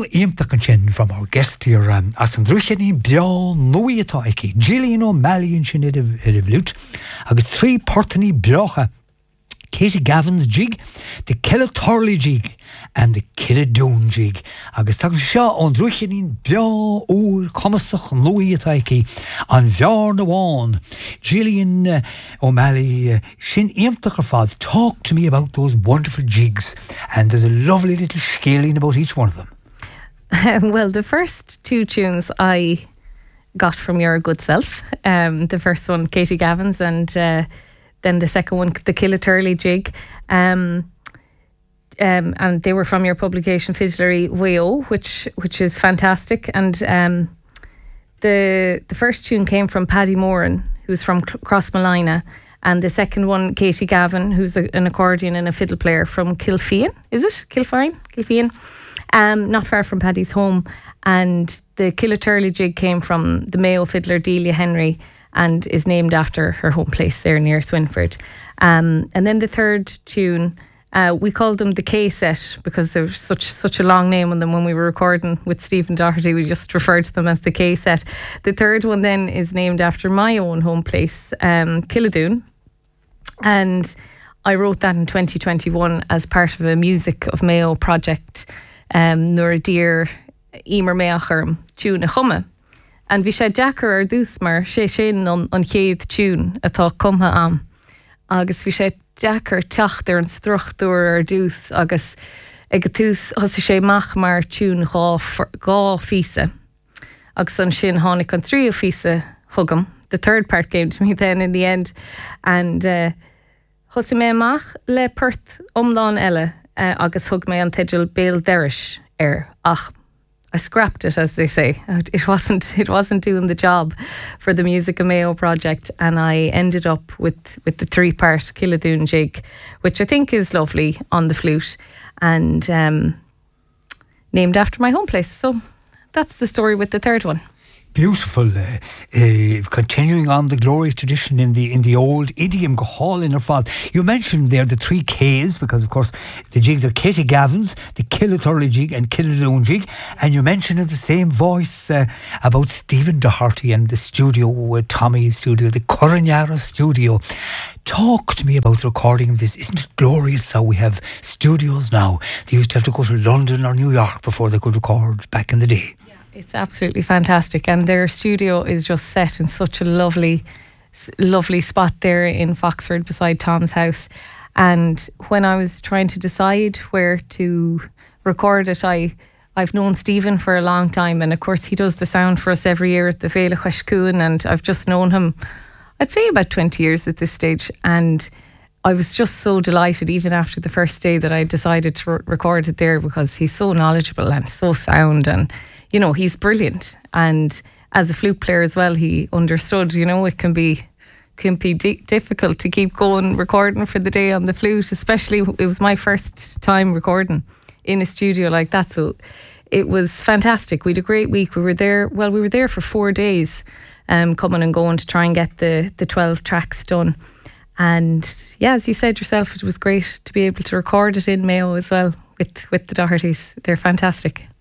Iamtach an sin from our guest here as an druichení bean nui atá aici Gillian O'Malley an sin idir bhlút agus trí portaní beacha Katie Gavin's jig, the Killatorley jig and the Killadune jig. Agus tak seo an druichenín bean úr comasach nui atá aici an bhear na bháin. Gillian O'Malley sin iamtach ar fad. Talk to me about those wonderful jigs, and there's a lovely little scaling about each one of them. Well, the first two tunes I got from your good self. The first one, Katie Gavin's, and then the second one, the Killaturley jig. And they were from your publication Fiddlery WO, which is fantastic. And the first tune came from Paddy Moran, who's from Crossmolina. And the second one, Katie Gavin, who's an accordion and a fiddle player from Kilfean. Is it? Kilfean? Not far from Paddy's home. And the Killaturley jig came from the Mayo fiddler Delia Henry and is named after her home place there near Swinford. And then the third tune, we called them the K-set because there was such a long name on them when we were recording with Stephen Doherty. We just referred to them as the K-set. The third one then is named after my own home place, Killadune. And I wrote that in 2021 as part of a Music of Mayo project. Nuair a dír Emer Meachar tune a chumme. And bhí sé deacar ar dús mar sé sin an chéad tune atá cumtha am. Agus bhí sé deacar teacht ar an struchtúr ar dús agus ag tús thosa sé mach mar tune gá físa. Agus an sin tháinig an trí físa thugam. The third part came to me then in the end. And thosa mé mach le pert omláin eile agus thug mé an teideal béal deiris ach I scrapped it, as they say. It wasn't doing the job for the Music of Mayo project, and I ended up with the three-part Killadune jig, which I think is lovely on the flute and named after my home place. So that's the story with the third one. Beautiful, continuing on the glorious tradition in the old idiom go hall in her fad. You mentioned there the three Ks, because of course the jigs are Katie Gavin's, the Killaturley jig and Killadune jig, and you mentioned in the same voice about Stephen Doherty and the studio, Tommy's studio, the Corignara studio. Talk to me about the recording of this. Isn't it glorious how we have studios now? They used to have to go to London or New York before they could record back in the day. It's absolutely fantastic, and their studio is just set in such a lovely spot there in Foxford beside Tom's house. And when I was trying to decide where to record it, I've known Stephen for a long time, and of course he does the sound for us every year at the Féile Chuisciúin, and I've just known him, I'd say about 20 years at this stage. And I was just so delighted even after the first day that I decided to record it there, because he's so knowledgeable and so sound, and you know, he's brilliant. And as a flute player as well, he understood, you know, it can be difficult to keep going recording for the day on the flute, especially it was my first time recording in a studio like that. So it was fantastic. We had a great week. We were there for 4 days, coming and going to try and get the 12 tracks done. And yeah, as you said yourself, it was great to be able to record it in Mayo as well with the Dohertys. They're fantastic.